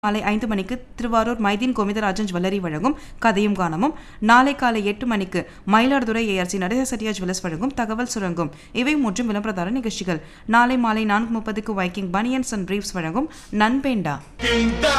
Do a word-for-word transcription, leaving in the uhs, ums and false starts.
மாலை ஐந்து மணிக்கு திருவாரூர் மைதீன் கோவிந்தராஜன் ஜுவல்லரி வழங்கும் கதையும் காணமும், நாளை காலை எட்டு மணிக்கு மயிலாடுதுறை ஏஆர்சி நடேச செட்டியார் ஜுவல்லர்ஸ் வழங்கும் தகவல் சுரங்கும். இவை மூன்றும் விளம்பரதார நிகழ்ச்சிகள். நாளை மாலை நான்கு முப்பதுக்கு வைக்கிங் பனியன்ஸ் அண்ட் பிரீஃப்ஸ் வழங்கும் நன்பேண்டா.